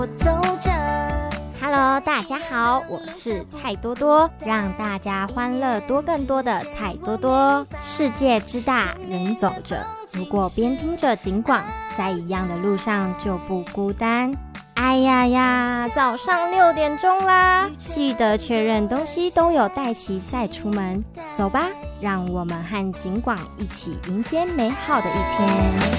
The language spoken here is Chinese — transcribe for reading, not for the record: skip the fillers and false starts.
我走着。Hello， 大家好，我是蔡多多，让大家欢乐多更多的蔡多多。世界之大，人走着，如果边听着警广，在一样的路上就不孤单。哎呀呀，早上6点钟啦，记得确认东西都有带齐再出门。走吧，让我们和警广一起迎接美好的一天。